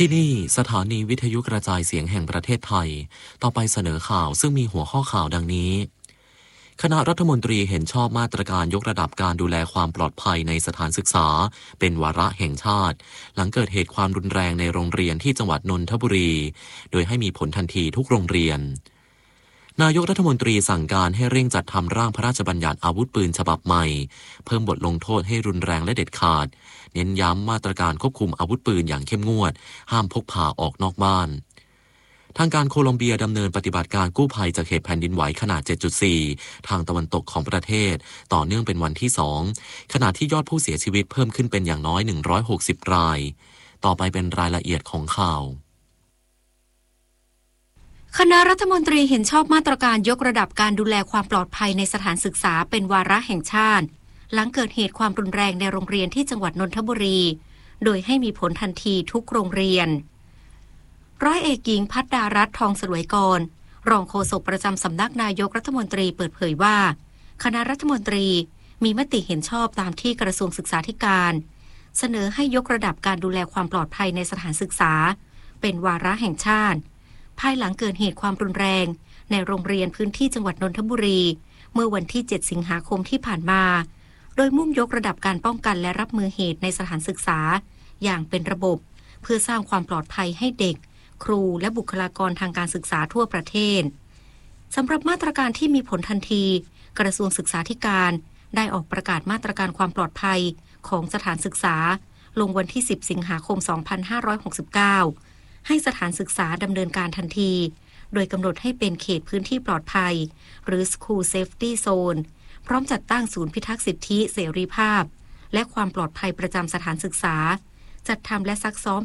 ที่นี่สถานีวิทยุกระจายเสียงแห่งประเทศไทยต่อไปเสนอข่าวซึ่งมีหัวข้อข่าวดังนี้คณะรัฐมนตรีเห็นชอบมาตรการยกระดับการดูแลความปลอดภัยในสถานศึกษาเป็นวาระแห่งชาติหลังเกิดเหตุความรุนแรงในโรงเรียนที่จังหวัดนนทบุรีโดยให้มีผลทันทีทุกโรงเรียนนายกรัฐมนตรีสั่งการให้เร่งจัดทำร่างพระราชบัญญัติอาวุธปืนฉบับใหม่เพิ่มบทลงโทษให้รุนแรงและเด็ดขาดเน้นย้ำมาตรการควบคุมอาวุธปืนอย่างเข้มงวดห้ามพกพาออกนอกบ้านทางการโคลอมเบียดำเนินปฏิบัติการกู้ภัยจากเหตุแผ่นดินไหวขนาด 7.4 ทางตะวันตกของประเทศต่อเนื่องเป็นวันที่ 2ขณะที่ยอดผู้เสียชีวิตเพิ่มขึ้นเป็นอย่างน้อย160รายต่อไปเป็นรายละเอียดของข่าวคณะรัฐมนตรีเห็นชอบมาตรการยกระดับการดูแลความปลอดภัยในสถานศึกษาเป็นวาระแห่งชาติหลังเกิดเหตุความรุนแรงในโรงเรียนที่จังหวัดนนทบุรีโดยให้มีผลทันทีทุกโรงเรียนร้อยเอกหญิงภัทรดารัตน์ทองสลวยกรรองโฆษกประจำสำนักนายกรัฐมนตรีเปิดเผยว่าคณะรัฐมนตรีมีมติเห็นชอบตามที่กระทรวงศึกษาธิการเสนอให้ยกระดับการดูแลความปลอดภัยในสถานศึกษาเป็นวาระแห่งชาติภายหลังเกิดเหตุความรุนแรงในโรงเรียนพื้นที่จังหวัดนนทบุรีเมื่อวันที่ 7 สิงหาคมที่ผ่านมาโดยมุ่งยกระดับการป้องกันและรับมือเหตุในสถานศึกษาอย่างเป็นระบบเพื่อสร้างความปลอดภัยให้เด็กครูและบุคลากรทางการศึกษาทั่วประเทศสำหรับมาตรการที่มีผลทันทีกระทรวงศึกษาธิการได้ออกประกาศมาตรการความปลอดภัยของสถานศึกษาลงวันที่ 10 สิงหาคม 2569ให้สถานศึกษาดำเนินการทันทีโดยกำหนดให้เป็นเขตพื้นที่ปลอดภัยหรือ School Safety Zone พร้อมจัดตั้งศูนย์พิทักษ์สิทธิเสรีภาพและความปลอดภัยประจำสถานศึกษาจัดทำและซักซ้อม